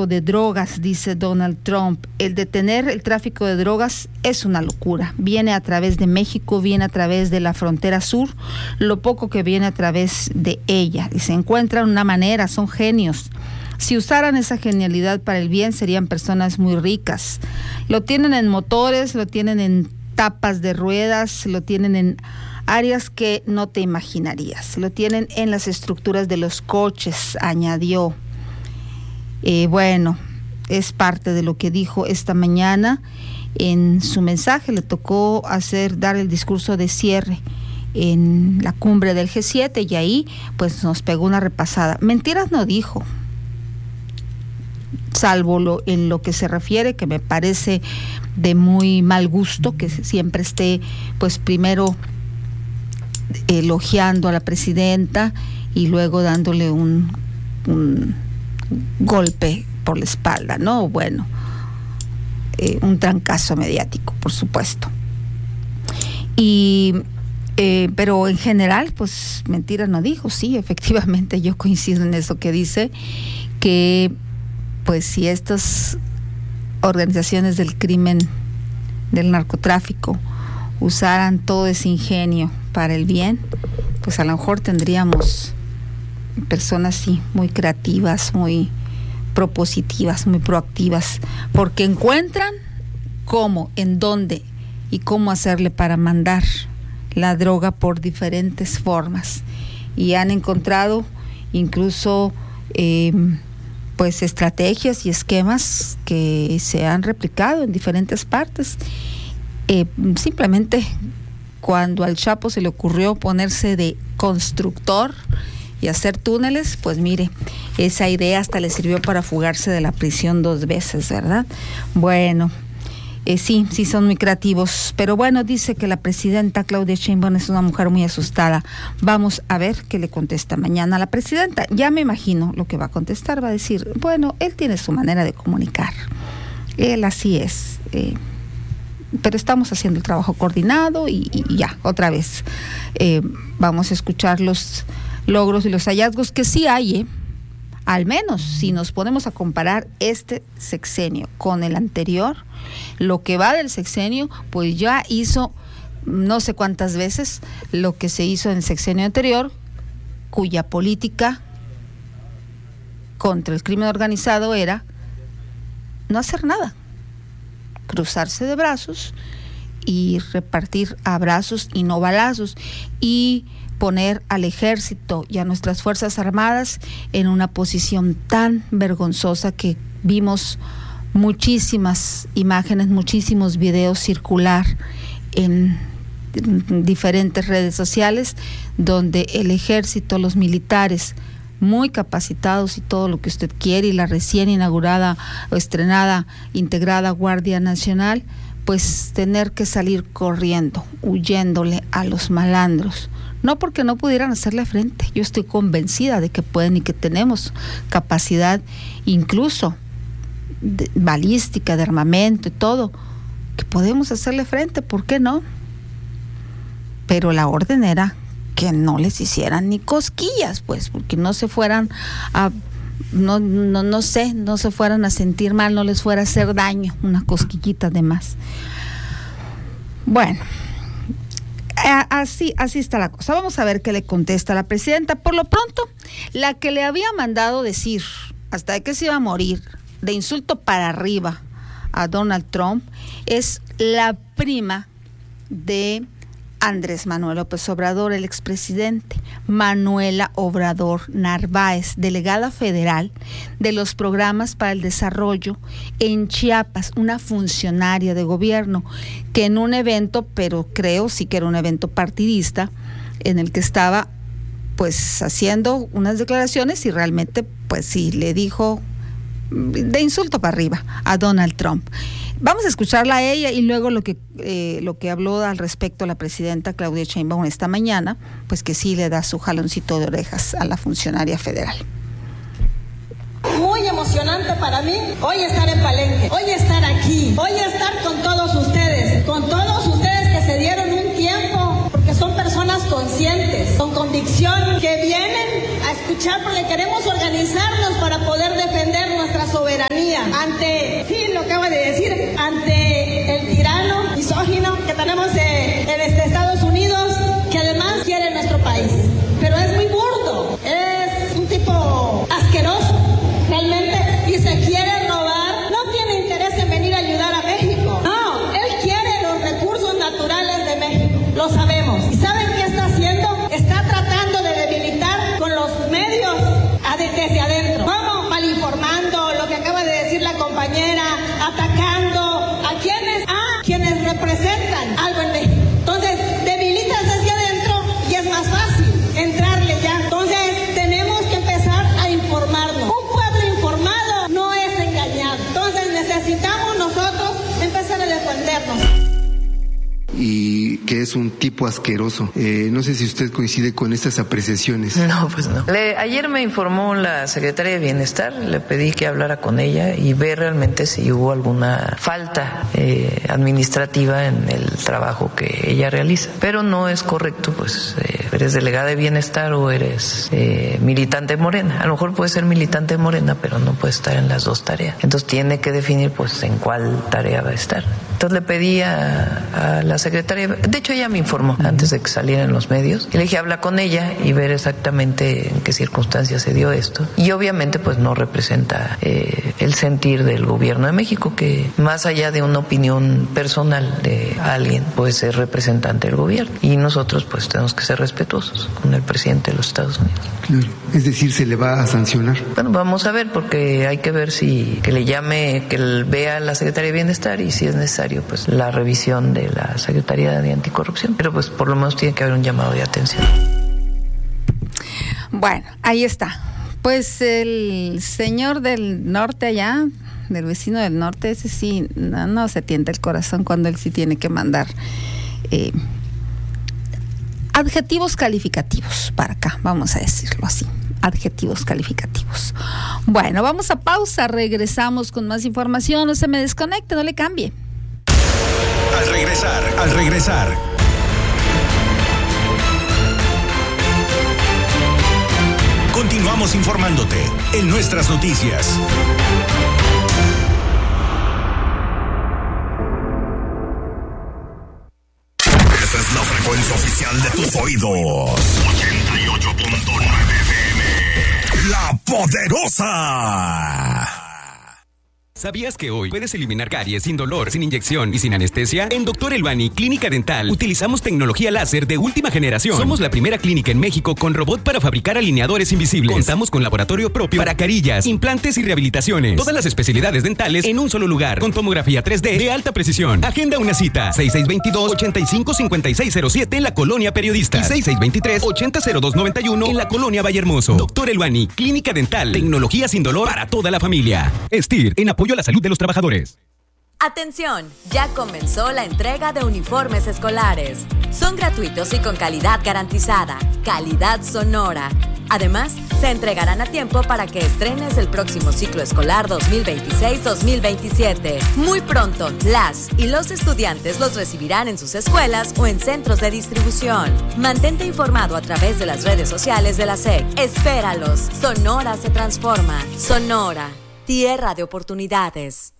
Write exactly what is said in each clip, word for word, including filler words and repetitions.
tráfico de drogas, dice Donald Trump. El detener el tráfico de drogas es una locura. Viene a través de México, viene a través de la frontera sur, lo poco que viene a través de ella. Y se encuentran una manera, son genios. Si usaran esa genialidad para el bien, serían personas muy ricas. Lo tienen en motores, lo tienen en tapas de ruedas, lo tienen en áreas que no te imaginarías. Lo tienen en las estructuras de los coches, añadió. Eh, bueno, es parte de lo que dijo esta mañana en su mensaje. Le tocó hacer, dar el discurso de cierre en la cumbre del G siete y ahí pues nos pegó una repasada. Mentiras no dijo, salvo lo, en lo que se refiere, que me parece de muy mal gusto, que siempre esté pues primero elogiando a la presidenta y luego dándole un, un golpe por la espalda, ¿no? Bueno, eh, un trancazo mediático, por supuesto. Y eh, pero en general, pues mentira no dijo. Sí, efectivamente, yo coincido en eso que dice, que pues si estas organizaciones del crimen, del narcotráfico, usaran todo ese ingenio para el bien, pues a lo mejor tendríamos personas sí, muy creativas, muy propositivas, muy proactivas, porque encuentran cómo, en dónde y cómo hacerle para mandar la droga por diferentes formas, y han encontrado incluso eh, pues estrategias y esquemas que se han replicado en diferentes partes. Eh, simplemente cuando al Chapo se le ocurrió ponerse de constructor y hacer túneles, pues mire, esa idea hasta le sirvió para fugarse de la prisión dos veces, ¿verdad? Bueno, eh, sí, sí son muy creativos, pero bueno, dice que la presidenta Claudia Sheinbaum es una mujer muy asustada. Vamos a ver qué le contesta mañana a la presidenta. Ya me imagino lo que va a contestar, va a decir, bueno, él tiene su manera de comunicar, él así es, eh, pero estamos haciendo el trabajo coordinado y, y ya, otra vez, eh, vamos a escuchar los logros y los hallazgos que sí hay, ¿eh? Al menos si nos ponemos a comparar este sexenio con el anterior, lo que va del sexenio, pues ya hizo no sé cuántas veces lo que se hizo en el sexenio anterior, cuya política contra el crimen organizado era no hacer nada, cruzarse de brazos y repartir abrazos y no balazos, y poner al ejército y a nuestras fuerzas armadas en una posición tan vergonzosa que vimos muchísimas imágenes, muchísimos videos circular en diferentes redes sociales, donde el ejército, los militares muy capacitados y todo lo que usted quiere, y la recién inaugurada o estrenada, integrada Guardia Nacional, pues tener que salir corriendo, huyéndole a los malandros. No porque no pudieran hacerle frente, yo estoy convencida de que pueden y que tenemos capacidad incluso de, balística, de armamento y todo, que podemos hacerle frente, ¿por qué no? Pero la orden era que no les hicieran ni cosquillas, pues, porque no se fueran a, no, no, no sé, no se fueran a sentir mal, no les fuera a hacer daño, una cosquillita de más. Bueno, así, así está la cosa. Vamos a ver qué le contesta la presidenta. Por lo pronto, la que le había mandado decir hasta de que se iba a morir de insulto para arriba a Donald Trump es la prima de Andrés Manuel López Obrador, el expresidente, Manuela Obrador Narváez, delegada federal de los programas para el desarrollo en Chiapas, una funcionaria de gobierno que en un evento, pero creo sí que era un evento partidista, en el que estaba pues haciendo unas declaraciones y realmente pues sí le dijo de insulto para arriba a Donald Trump. Vamos a escucharla a ella y luego lo que eh, lo que habló al respecto la presidenta Claudia Sheinbaum esta mañana, pues que sí le da su jaloncito de orejas a la funcionaria federal. Muy emocionante para mí hoy estar en Palenque, hoy estar aquí, hoy estar con todos ustedes, con todos ustedes que se dieron un tiempo, porque son personas conscientes, con convicción, que vienen a escuchar porque queremos organizarnos para poder defender nuestra soberanía. soberanía, ante, sí, lo acaba de decir, ante el tirano misógino que tenemos en, en este Estados Unidos, que además quiere nuestro país. Pero es muy burdo, es un tipo asqueroso, realmente, y se quiere robar. No tiene interés en venir a ayudar a México. No, él quiere los recursos naturales de México, lo sabemos. ¿Y saben qué está haciendo? Está tratando de debilitar con los medios desde adentro. ¿Cómo? Mal informando, lo que acaba de decir la compañera, atacando a quienes, a quienes representan algo en México. Entonces, debilitas hacia adentro y es más fácil entrarle ya. Entonces, tenemos que empezar a informarnos. Un pueblo informado no es engañado. Entonces, necesitamos nosotros empezar a defendernos. Y que es un tipo asqueroso. Eh, no sé si usted coincide con estas apreciaciones. No, pues no. Le, ayer me informó la secretaria de Bienestar, le pedí que hablara con ella y ver realmente si hubo alguna falta eh, administrativa en el trabajo que ella realiza. Pero no es correcto, pues eh, eres delegada de Bienestar o eres eh, militante de Morena. A lo mejor puede ser militante de Morena, pero no puede estar en las dos tareas. Entonces tiene que definir pues en cuál tarea va a estar. Entonces le pedí a, a la secretaria, de hecho ella me informó antes de que saliera en los medios, y le dije habla con ella y ver exactamente en qué circunstancias se dio esto. Y obviamente pues no representa eh, el sentir del gobierno de México, que más allá de una opinión personal de alguien, pues es representante del gobierno. Y nosotros pues tenemos que ser respetuosos con el presidente de los Estados Unidos. Claro. Es decir, ¿se le va a sancionar? Bueno, vamos a ver, porque hay que ver si que le llame, que vea a la Secretaría de Bienestar y si es necesario pues la revisión de la Secretaría de Anticorrupción, pero pues por lo menos tiene que haber un llamado de atención. Bueno, ahí está. Pues el señor del norte allá, del vecino del norte, ese sí, no, no se tienta el corazón cuando él sí tiene que mandar eh, adjetivos calificativos para acá, vamos a decirlo así. Adjetivos calificativos. Bueno, vamos a pausa, regresamos con más información, no se me desconecte, no le cambie. Al regresar, al regresar. Continuamos informándote en nuestras noticias. Esa es la frecuencia oficial de tus oídos. ochenta y ocho punto nueve F M. La Poderosa. ¿Sabías que hoy puedes eliminar caries sin dolor, sin inyección y sin anestesia? En Doctor Elbani Clínica Dental utilizamos tecnología láser de última generación. Somos la primera clínica en México con robot para fabricar alineadores invisibles. Contamos con laboratorio propio para carillas, implantes y rehabilitaciones. Todas las especialidades dentales en un solo lugar, con tomografía tres D de alta precisión. Agenda una cita seis seis dos dos, ocho cinco cinco seis cero siete en la Colonia Periodista y seis seis dos tres, ocho cero dos nueve uno en la Colonia Vallehermoso. Doctor Elbani Clínica Dental, tecnología sin dolor para toda la familia. Estir, en apoyo a la salud de los trabajadores. Atención, ya comenzó la entrega de uniformes escolares. Son gratuitos y con calidad garantizada, calidad Sonora. Además, se entregarán a tiempo para que estrenes el próximo ciclo escolar dos mil veintiséis dos mil veintisiete. Muy pronto, las y los estudiantes los recibirán en sus escuelas o en centros de distribución. Mantente informado a través de las redes sociales de la S E C. Espéralos. Sonora se transforma. Sonora, tierra de oportunidades.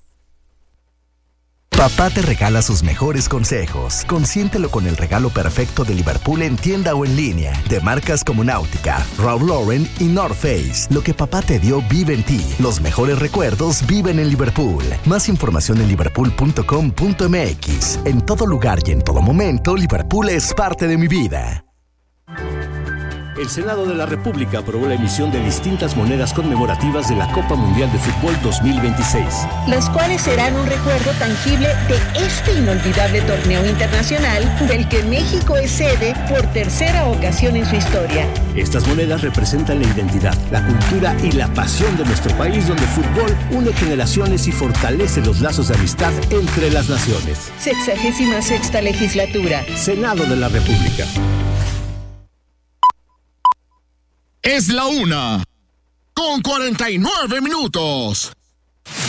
Papá te regala sus mejores consejos. Consiéntelo con el regalo perfecto de Liverpool en tienda o en línea. De marcas como Náutica, Ralph Lauren y North Face. Lo que papá te dio vive en ti. Los mejores recuerdos viven en Liverpool. Más información en liverpool punto com punto m x. En todo lugar y en todo momento, Liverpool es parte de mi vida. El Senado de la República aprobó la emisión de distintas monedas conmemorativas de la Copa Mundial de Fútbol dos mil veintiséis. Las cuales serán un recuerdo tangible de este inolvidable torneo internacional del que México es sede por tercera ocasión en su historia. Estas monedas representan la identidad, la cultura y la pasión de nuestro país, donde el fútbol une generaciones y fortalece los lazos de amistad entre las naciones. Sexagésima sexta legislatura. Senado de la República. Es la una, con cuarenta y nueve minutos.